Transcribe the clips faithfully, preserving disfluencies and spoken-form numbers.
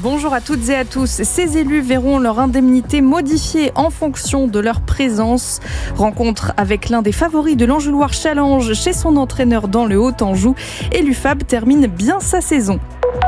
Bonjour à toutes et à tous. Ces élus verront leur indemnité modifiée en fonction de leur présence. Rencontre avec l'un des favoris de l'Anjou-Loire Challenge chez son entraîneur dans le Haut-Anjou. Et l'U F A B termine bien sa saison.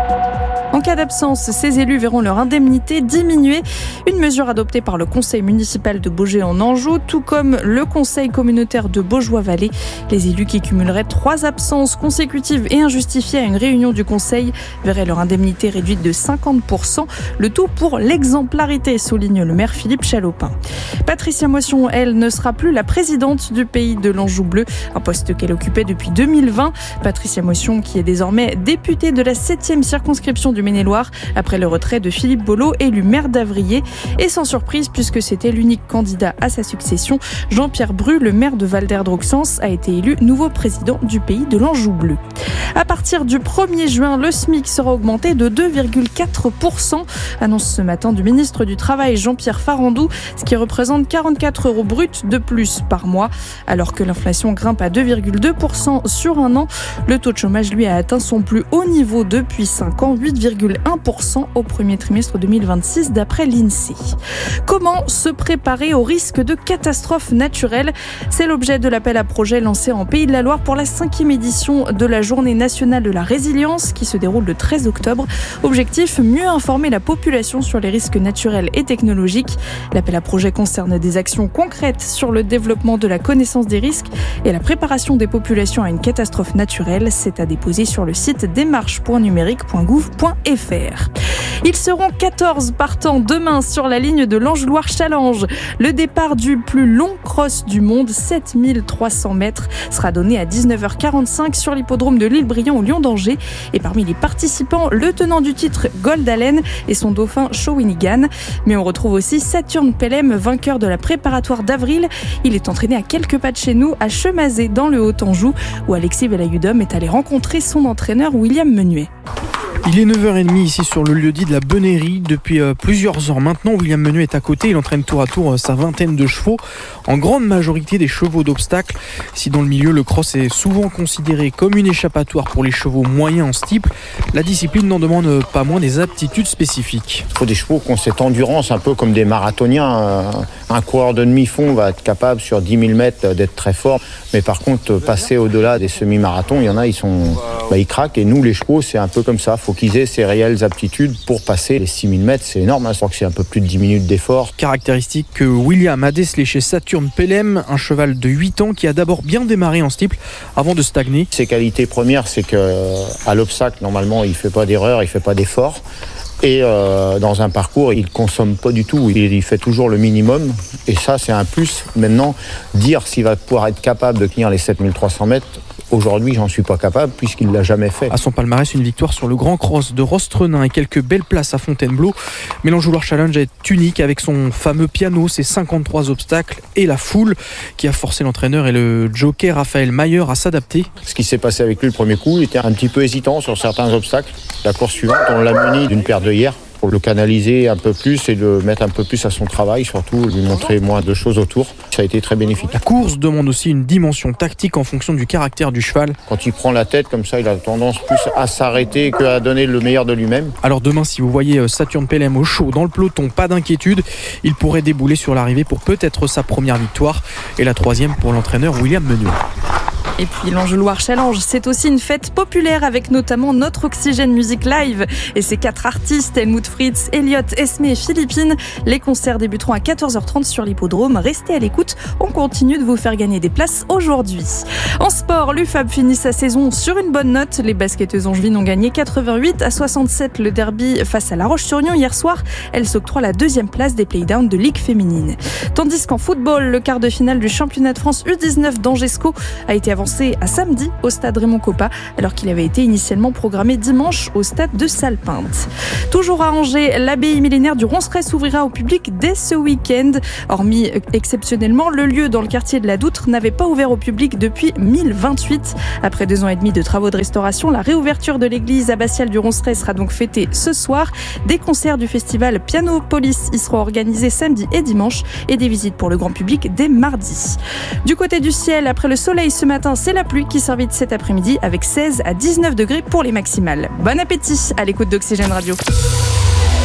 En cas d'absence, ces élus verront leur indemnité diminuer. Une mesure adoptée par le conseil municipal de Baugé en Anjou, tout comme le conseil communautaire de Baugeois-Vallée. Les élus qui cumuleraient trois absences consécutives et injustifiées à une réunion du conseil verraient leur indemnité réduite de cinquante pour cent. Le tout pour l'exemplarité, souligne le maire Philippe Chalopin. Patricia Moisson, elle, ne sera plus la présidente du Pays de l'Anjou Bleu, un poste qu'elle occupait depuis deux mille vingt. Patricia Moisson, qui est désormais députée de la septième circonscription du Maine-et-Loire, après le retrait de Philippe Bolo, élu maire d'Avrier. Et sans surprise, puisque c'était l'unique candidat à sa succession, Jean-Pierre Bru, le maire de Val-d'Erdre-Auxence, a été élu nouveau président du Pays de l'Anjou Bleu. À partir du premier juin, le SMIC sera augmenté de deux virgule quatre pour cent, annonce ce matin du ministre du Travail Jean-Pierre Farandou, ce qui représente quarante-quatre euros bruts de plus par mois. Alors que l'inflation grimpe à deux virgule deux pour cent sur un an, le taux de chômage, lui, a atteint son plus haut niveau depuis cinq ans, huit virgule un pour cent au premier trimestre deux mille vingt-six d'après l'INSEE. Comment se préparer au risque de catastrophes naturelles ? C'est l'objet de l'appel à projet lancé en Pays de la Loire pour la cinquième édition de la Journée nationale de la résilience qui se déroule le treize octobre. Objectif, mieux informer la population sur les risques naturels et technologiques. L'appel à projet concerne des actions concrètes sur le développement de la connaissance des risques et la préparation des populations à une catastrophe naturelle. C'est à déposer sur le site démarche point numérique point gouv point f r. Ils seront quatorze partants demain sur la ligne de l'Anjou-Loire Challenge. Le départ du plus long cross du monde, sept mille trois cents mètres, sera donné à dix-neuf heures quarante-cinq sur l'hippodrome de l'Île-Briand au Lion d'Angers. Et parmi les participants, le tenant du titre Gold Allen et son dauphin Shawinigan. Mais on retrouve aussi Saturne Pelem, vainqueur de la préparatoire d'avril. Il est entraîné à quelques pas de chez nous, à Chemazé, dans le Haut-Anjou, où Alexis Velayudom est allé rencontrer son entraîneur William Menuet. Il est neuf heures trente ici sur le lieu-dit de la Bennerie. Depuis euh, plusieurs heures maintenant, William Menuet est à côté. Il entraîne tour à tour euh, sa vingtaine de chevaux, en grande majorité des chevaux d'obstacle. Si dans le milieu, le cross est souvent considéré comme une échappatoire pour les chevaux moyens en steeple, la discipline n'en demande pas moins des aptitudes spécifiques. Il faut des chevaux qui ont cette endurance, un peu comme des marathoniens. Un coureur de demi-fond va être capable sur dix mille mètres d'être très fort. Mais par contre, passer au-delà des semi-marathons, il y en a, ils, sont, bah, ils craquent. Et nous, les chevaux, c'est un peu comme ça. Il faut qu'ils aient ces réelles aptitudes pour passer les six mille mètres. C'est énorme, hein. Je crois que c'est un peu plus de dix minutes d'effort. Caractéristique que William a décelé chez Saturne Pelem, un cheval de huit ans qui a d'abord bien démarré en steeple avant de stagner. Ses qualités premières, c'est qu'à l'obstacle, normalement, il ne fait pas d'erreur, il ne fait pas d'effort. Et euh, dans un parcours, il ne consomme pas du tout, il, il fait toujours le minimum. Et ça, c'est un plus. Maintenant, dire s'il va pouvoir être capable de tenir les sept mille trois cents mètres, aujourd'hui, j'en suis pas capable puisqu'il ne l'a jamais fait. À son palmarès, une victoire sur le Grand Cross de Rostrenain et quelques belles places à Fontainebleau. Mais l'Anjou-Loire Challenge est unique avec son fameux piano, ses cinquante-trois obstacles et la foule qui a forcé l'entraîneur et le jockey Raphaël Mayer à s'adapter. Ce qui s'est passé avec lui le premier coup, il était un petit peu hésitant sur certains obstacles. La course suivante, on l'a muni d'une paire d'œillères pour le canaliser un peu plus et le mettre un peu plus à son travail, surtout lui montrer moins de choses autour. Ça a été très bénéfique. La course demande aussi une dimension tactique en fonction du caractère du cheval. Quand il prend la tête comme ça, il a tendance plus à s'arrêter qu'à donner le meilleur de lui-même. Alors demain, si vous voyez Saturne Pelem au chaud dans le peloton, pas d'inquiétude, il pourrait débouler sur l'arrivée pour peut-être sa première victoire et la troisième pour l'entraîneur William Menuet. Et puis l'Anjou-Loire Challenge, c'est aussi une fête populaire avec notamment Notre Oxygène Music Live et ses quatre artistes, Helmut Fritz, Elliot, Esme et Philippine. Les concerts débuteront à quatorze heures trente sur l'hippodrome. Restez à l'écoute, on continue de vous faire gagner des places aujourd'hui. En sport, l'U F A B finit sa saison sur une bonne note. Les basketteuses angevines ont gagné quatre-vingt-huit à soixante-sept le derby face à La Roche-sur-Yon hier soir. Elles s'octroient la deuxième place des playdowns de Ligue féminine. Tandis qu'en football, le quart de finale du championnat de France U dix-neuf d'Angesco a été avancé à samedi au stade Raymond Coppa, alors qu'il avait été initialement programmé dimanche au stade de Salpinte. Toujours à Angers, l'abbaye millénaire du Ronceret s'ouvrira au public dès ce week-end. Hormis exceptionnellement, le lieu dans le quartier de la Doutre n'avait pas ouvert au public depuis mille vingt-huit. Après deux ans et demi de travaux de restauration, la réouverture de l'église abbatiale du Ronceret sera donc fêtée ce soir. Des concerts du festival Piano Police y seront organisés samedi et dimanche et des visites pour le grand public dès mardi. Du côté du ciel, après le soleil ce matin, c'est la pluie qui s'invite cet après-midi avec seize à dix-neuf degrés pour les maximales. Bon appétit à l'écoute d'Oxygène Radio.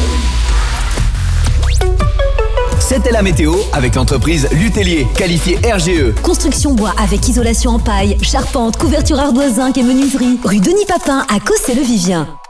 C'était la météo avec l'entreprise Lutellier, qualifiée R G E. Construction bois avec isolation en paille, charpente, couverture ardoise zinc et menuiserie. Rue Denis Papin à Cossé-le-Vivien.